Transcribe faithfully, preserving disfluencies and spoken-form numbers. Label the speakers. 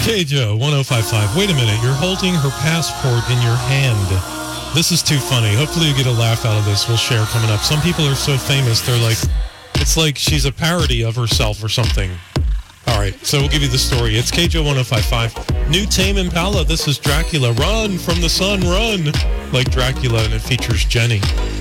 Speaker 1: K J O one oh five point five. Wait a minute, you're holding her passport in your hand. This is too funny. Hopefully you get a laugh out of this. We'll share coming up. Some people are so famous, they're like, it's like she's a parody of herself or something. All right, so we'll give you the story. It's K J O one oh five point five. New Tame Impala. This is Dracula. Run from the sun, run. Like Dracula, and it features Jenny.